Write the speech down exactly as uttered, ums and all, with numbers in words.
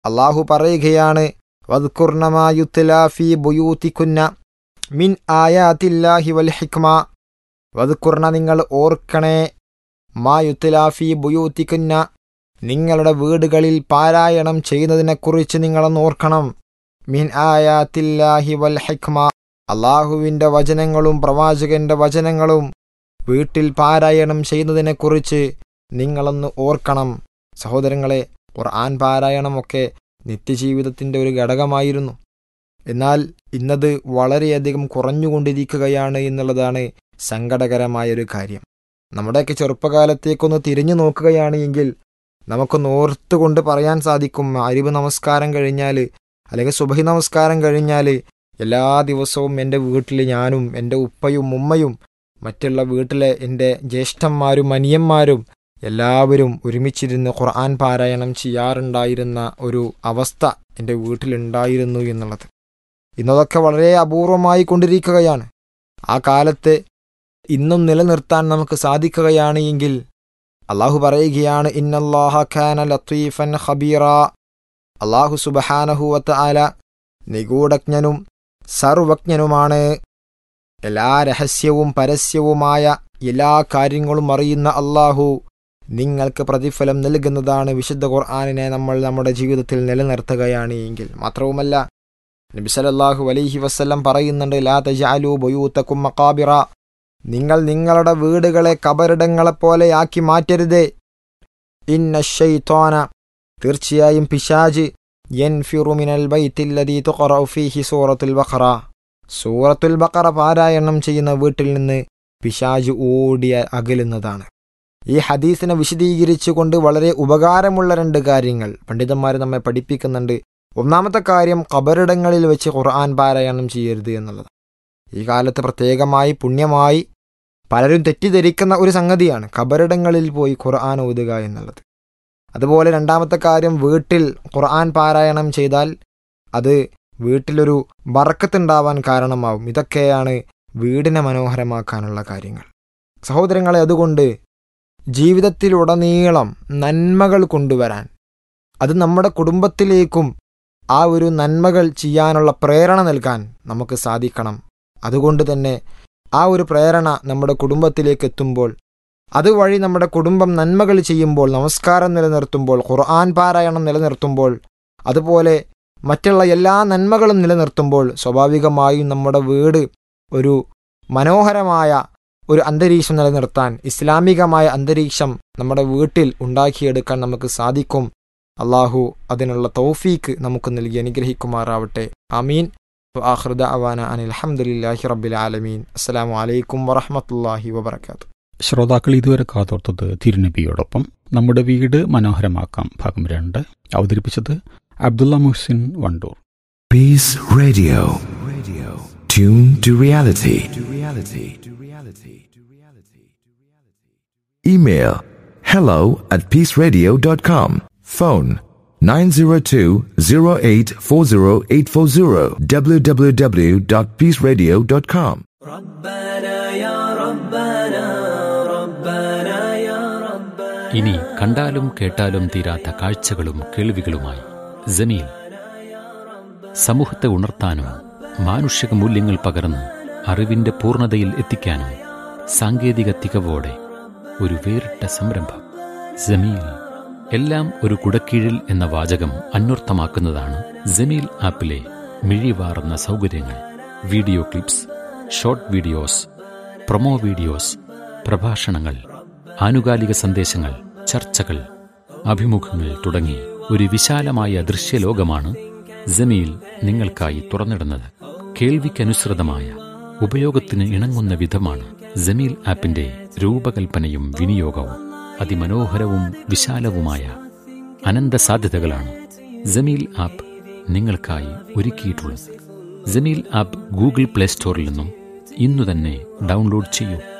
അള്ളാഹു പറയുകയാണ്, വദ്കുർന മാ യുത്ലാ ഫീ ബുയൂതികുന്ന മിൻ ആയാതില്ലാഹി വൽ ഹിക്മ. വദ്കുർന നിങ്ങൾ ഓർക്കണേ, മാ യുത്ലാ ഫീ ബുയൂതികുന്ന നിങ്ങളുടെ വീടുകളിൽ പാരായണം ചെയ്യുന്നതിനെക്കുറിച്ച് നിങ്ങളൊന്ന് ഓർക്കണം. മിൻ ആയാതില്ലാഹി വൽ ഹിക്മ അള്ളാഹുവിൻ്റെ വചനങ്ങളും പ്രവാചകന്റെ വചനങ്ങളും വീട്ടിൽ പാരായണം ചെയ്യുന്നതിനെക്കുറിച്ച് നിങ്ങളൊന്ന് ഓർക്കണം. സഹോദരങ്ങളെ, ഖുർആൻ പാരായണമൊക്കെ നിത്യജീവിതത്തിൻ്റെ ഒരു ഘടകമായിരുന്നു. എന്നാൽ ഇന്നത് വളരെയധികം കുറഞ്ഞുകൊണ്ടിരിക്കുകയാണ് എന്നുള്ളതാണ് സങ്കടകരമായൊരു കാര്യം. നമ്മുടെയൊക്കെ ചെറുപ്പകാലത്തേക്കൊന്ന് തിരിഞ്ഞു നോക്കുകയാണ് എങ്കിൽ നമുക്കൊന്ന് ഓർത്തുകൊണ്ട് പറയാൻ സാധിക്കും, മഗ്‌രിബ് നമസ്കാരം കഴിഞ്ഞാൽ അല്ലെങ്കിൽ സുബഹി നമസ്കാരം കഴിഞ്ഞാൽ എല്ലാ ദിവസവും എൻ്റെ വീട്ടിൽ ഞാനും എൻ്റെ ഉപ്പയും ഉമ്മയും മറ്റുള്ള വീട്ടിലെ എൻ്റെ ജ്യേഷ്ഠന്മാരും അനിയന്മാരും എല്ലാവരും ഒരുമിച്ചിരുന്ന് ഖുർആൻ പാരായണം ചെയ്യാറുണ്ടായിരുന്ന ഒരു അവസ്ഥ എൻ്റെ വീട്ടിലുണ്ടായിരുന്നു എന്നുള്ളത് ഇന്നതൊക്കെ വളരെ അപൂർവമായി കൊണ്ടിരിക്കുകയാണ്. ആ കാലത്ത് ഇന്നും നിലനിർത്താൻ നമുക്ക് സാധിക്കുകയാണ് എങ്കിൽ അള്ളാഹു പറയുകയാണ്, ഇന്നല്ലാഹ കാന ലത്തീഫൻ ഖബീറ. അള്ളാഹു സുബ്ഹാനഹു വ തആല നിഗൂഢജ്ഞനും സർവജ്ഞനുമാണ്. എല്ലാ രഹസ്യവും പരസ്യവുമായ എല്ലാ കാര്യങ്ങളും അറിയുന്ന അള്ളാഹു നിങ്ങൾക്ക് പ്രതിഫലം നൽകുന്നതാണ്. വിശുദ്ധ ഖുർആനിനെ നമ്മൾ നമ്മുടെ ജീവിതത്തിൽ നിലനിർത്തുകയാണ് എങ്കിൽ മാത്രവുമല്ല, നബി സല്ലല്ലാഹു അലൈഹി വസല്ലം പറയുന്നുണ്ട്, ലാ തജഅലൂ ബുയൂതകും മഖാബിറ. നിങ്ങൾ നിങ്ങളുടെ വീടുകളെ കബറിടങ്ങളെപ്പോലെയാക്കി മാറ്റരുതേ. ഇന്ന ശൈത്വാന തീർച്ചയായും പിശാച് യൻഫിറു മിനൽ ബൈത്തില്ലദീ തുഖറഉ ഫീഹി സൂറത്തുൽ ബഖറ സൂറത്തുൽ ബഖറ പാരായണം ചെയ്യുന്ന വീട്ടിൽ നിന്ന് പിശാച് ഓടി അകലുന്നതാണ്. ഈ ഹദീസിനെ വിശദീകരിച്ചുകൊണ്ട് വളരെ ഉപകാരമുള്ള രണ്ട് കാര്യങ്ങൾ പണ്ഡിതന്മാർ നമ്മെ പഠിപ്പിക്കുന്നുണ്ട്. ഒന്നാമത്തെ കാര്യം, ഖബറിടങ്ങളിൽ വെച്ച് ഖുർആൻ പാരായണം ചെയ്യരുത് എന്നുള്ളത്. ഈ കാലത്ത് പ്രത്യേകമായി പുണ്യമായി പലരും തെറ്റിദ്ധരിക്കുന്ന ഒരു സംഗതിയാണ് ഖബറിടങ്ങളിൽ പോയി ഖുർആൻ ഓതുക എന്നുള്ളത്. അതുപോലെ രണ്ടാമത്തെ കാര്യം, വീട്ടിൽ ഖുർആൻ പാരായണം ചെയ്താൽ അത് വീട്ടിലൊരു ബറക്കത്തുണ്ടാവാൻ കാരണമാവും. ഇതൊക്കെയാണ് വീടിനെ മനോഹരമാക്കാനുള്ള കാര്യങ്ങൾ. സഹോദരങ്ങളെ, അതുകൊണ്ട് ജീവിതത്തിലുടനീളം നന്മകൾ കൊണ്ടുവരാൻ, അത് നമ്മുടെ കുടുംബത്തിലേക്കും ആ ഒരു നന്മകൾ ചെയ്യാനുള്ള പ്രേരണ നൽകാൻ നമുക്ക് സാധിക്കണം. അതുകൊണ്ട് തന്നെ ആ ഒരു പ്രേരണ നമ്മുടെ കുടുംബത്തിലേക്ക് എത്തുമ്പോൾ, അതുവഴി നമ്മുടെ കുടുംബം നന്മകൾ ചെയ്യുമ്പോൾ, നമസ്കാരം നിലനിർത്തുമ്പോൾ, ഖുർആൻ പാരായണം നിലനിർത്തുമ്പോൾ, അതുപോലെ മറ്റുള്ള എല്ലാ നന്മകളും നിലനിർത്തുമ്പോൾ സ്വാഭാവികമായും നമ്മുടെ വീട് ഒരു മനോഹരമായ ഒരു അന്തരീക്ഷം നിലനിർത്താൻ, ഇസ്ലാമികമായ അന്തരീക്ഷം നമ്മുടെ വീട്ടിൽ ഉണ്ടാക്കിയെടുക്കാൻ നമുക്ക് സാധിക്കും. അള്ളാഹു അതിനുള്ള തൗഫീക്ക് നമുക്ക് നൽകി അനുഗ്രഹിക്കുമാറാവട്ടെ. ആമീൻ. വആഖിറു ദഅവാന അനിൽ ഹംദുലില്ലാഹി റബ്ബിൽ ആലമീൻ. അസ്സലാമു അലൈക്കും വറഹ്മത്തുള്ളാഹി വബറകാതുഹു. ശ്രോതാക്കൾ ഇതുവരെ കാതോർത്തത് തിരുനബിയോടൊപ്പം നമ്മുടെ വീട് മനോഹരമാക്കാം ഭാഗം രണ്ട്. അവതരിപ്പിച്ചത് Abdulla Muhsin Wandoor. Peace Radio. Radio. Tune to reality. To reality. To reality. To reality. Email hello at peaceradio dot com. Phone nine zero two zero eight four zero eight four zero. w w w dot peace radio dot com. ഇനി കണ്ടാലും കേട്ടാലും തീരാത്ത കാഴ്ചകളും കേൾവികളുമായി ജമീൽ. സമൂഹത്തെ ഉണർത്താനും മാനുഷിക മൂല്യങ്ങൾ പകർന്ന് അറിവിന്റെ പൂർണ്ണതയിൽ എത്തിക്കാനും സാങ്കേതിക തികവോടെ ഒരു വേറിട്ട സംരംഭം ജമീൽ. എല്ലാം ഒരു കുടക്കീഴിൽ എന്ന വാചകം അന്വർത്ഥമാക്കുന്നതാണ് ജമീൽ ആപ്പിലെ മിഴിവാറുന്ന സൗകര്യങ്ങൾ. Video clips, short videos, promo videos, പ്രഭാഷണങ്ങൾ, ആനുകാലിക സന്ദേശങ്ങൾ, ചർച്ചകൾ, അഭിമുഖങ്ങൾ തുടങ്ങി ഒരു വിശാലമായ ദൃശ്യലോകമാണ് ജമീൽ നിങ്ങൾക്കായി തുറന്നിടുന്നത്. കേൾവിക്കനുസൃതമായ ഉപയോഗത്തിന് ഇണങ്ങുന്ന വിധമാണ് ജമീൽ ആപ്പിന്റെ രൂപകൽപ്പനയും വിനിയോഗവും. അതിമനോഹരവും വിശാലവുമായ അനന്ത സാധ്യതകളാണ് ജമീൽ ആപ്പ് നിങ്ങൾക്കായി ഒരുക്കിയിട്ടുള്ളത്. ജമീൽ ആപ്പ് ഗൂഗിൾ പ്ലേ സ്റ്റോറിൽ നിന്നും ഇന്നു തന്നെ ഡൗൺലോഡ് ചെയ്യൂ.